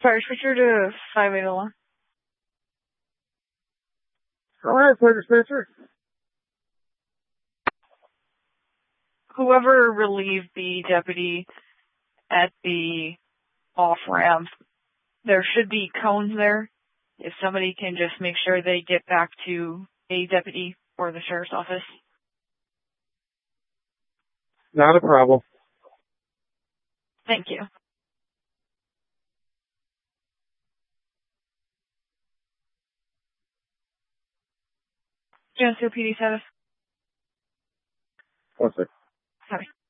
Sorry, switcher to 581. Alright, Fire Dispenser. Whoever relieved the deputy at the off-ramp, there should be cones there. If somebody can just make sure they get back to a deputy or the sheriff's office. Not a problem. Thank you. Geneseo PD status. 1 sec. Sorry.